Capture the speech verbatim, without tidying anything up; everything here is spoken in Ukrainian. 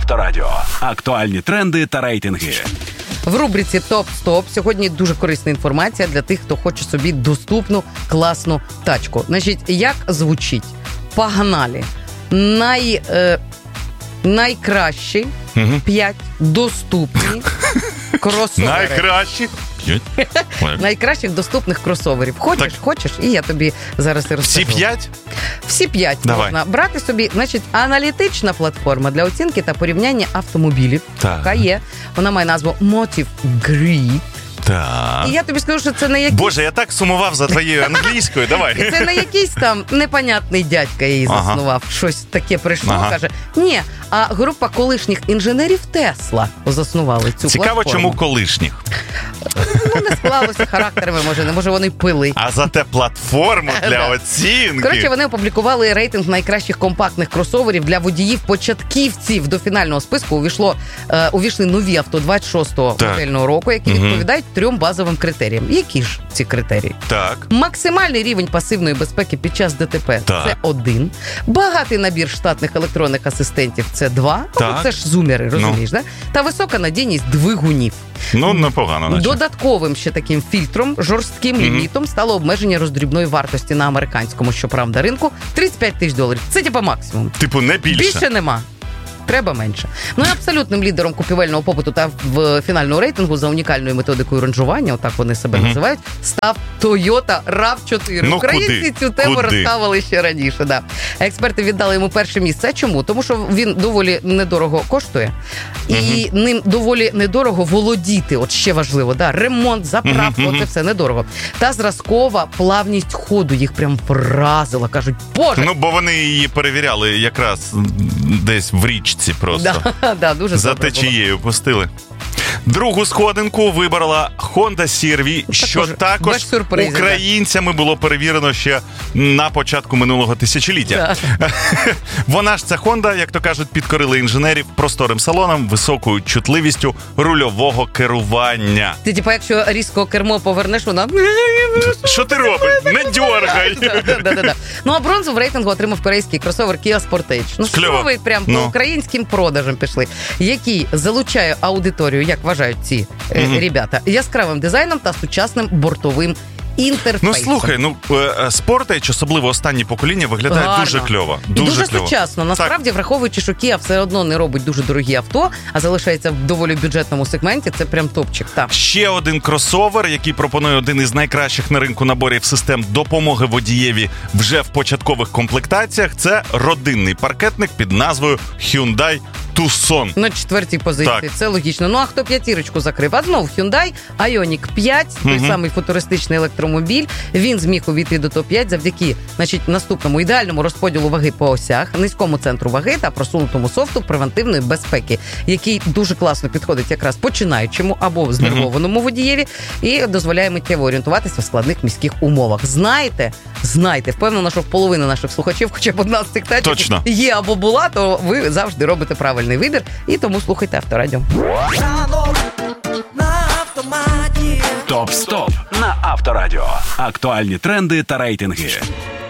Авторадіо. Актуальні тренди та рейтинги. В рубриці «Топ-стоп» сьогодні дуже корисна інформація для тих, хто хоче собі доступну, класну тачку. Значить, як звучить? Погнали. Най, е, найкращі угу. п'ять доступні кросовери. Найкращі? Найкращих доступних кросоверів. Хочеш, так. хочеш, і я тобі зараз і розкажу. Всі п'ять? Всі п'ять Давай. Можна брати собі. Значить, аналітична платформа для оцінки та порівняння автомобілів. Так. Яка є. Вона має назву Motive Grid. Так. І я тобі скажу, що це не якийсь... Боже, я так сумував за твоєю англійською, давай. Це не якийсь там непонятний дядька її заснував. Ага. Щось таке прийшло, ага. каже. Ні, а група колишніх інженерів Тесла заснували цю Цікаво, платформу. Чому колишніх? Ну, не склалося характерами, може, не може вони пили. А зате платформу для оцінки. Коротше, вони опублікували рейтинг найкращих компактних кросоверів для водіїв-початківців. До фінального списку увійшло, е, увійшли нові авто двадцять шостого модельного року, які угу. відповідають трьом базовим критеріям. Які ж ці критерії? Так. Максимальний рівень пасивної безпеки під час ДТП – це один. Багатий набір штатних електронних асистентів – це два. Ну, це ж зумери, розумієш, ну. да? Та висока надійність двигунів. Ну, непогано. Наче. Додатковим ще таким фільтром, жорстким mm-hmm. лімітом стало обмеження роздрібної вартості на американському, щоправда, ринку тридцять п'ять тисяч доларів. Це типа максимум. Типу не більше. Більше нема. Треба менше. Ну і абсолютним лідером купівельного попиту та в фінальному рейтингу за унікальною методикою ранжування, отак вони себе mm-hmm. називають, став Toyota рав чотири. Ну, Українці куди? цю тему Куди? розставили ще раніше. Да. Експерти віддали йому перше місце. Чому? Тому що він доволі недорого коштує. І mm-hmm. ним доволі недорого володіти. От ще важливо. Да. Ремонт, заправка, mm-hmm. оце все недорого. Та зразкова плавність ходу їх прям вразила. Кажуть, боже! Ну, бо вони її перевіряли якраз десь в річ. Просто да, да, дуже за течією пустили. Другу сходинку вибрала Honda сі ар ві, що також українцями було перевірено ще на початку минулого тисячоліття. Да. Вона ж ця Honda, як то кажуть, підкорила інженерів просторим салоном, високою чутливістю рульового керування. Ти, типа, якщо різко кермо повернеш, вона... Що ти робиш? Не дьоргай! да, да, да. Ну, а бронзу в рейтингу отримав корейський кросовер Kia Sportage. Ну, що ви прям по українським продажам пішли, який залучає аудиторію, як вважають ці mm-hmm. ребята, яскравим дизайном та сучасним бортовим інтерфейсом. Ну, слухай, ну, Sportage, особливо останні покоління, виглядає Гарно. дуже кльово. Дуже, дуже кльово. сучасно. Насправді, так. враховуючи, що Kia все одно не робить дуже дорогі авто, а залишається в доволі бюджетному сегменті, це прям топчик. Так. Ще один кросовер, який пропонує один із найкращих на ринку наборів систем допомоги водієві вже в початкових комплектаціях, це родинний паркетник під назвою Hyundai Tucson. На четвертій позиції. Так. Це логічно. Ну, а хто п'ятірочку закрив? А знов Hyundai Ioniq п'ять, той угу. самий футуристичний електромобіль. Він зміг увійти до топ п'ять завдяки, значить, наступному ідеальному розподілу ваги по осях, низькому центру ваги та просунутому софту превентивної безпеки, який дуже класно підходить якраз починаючому або знервованому угу. водієві і дозволяє миттєво орієнтуватися в складних міських умовах. Знаєте, знайте, впевнено, що в половини наших слухачів хоча б одна з цих тачок є або була, то ви завжди робите правильно вибір, і тому слухайте Авторадіо. Топ-стоп на Авторадіо. Актуальні тренди та рейтинги.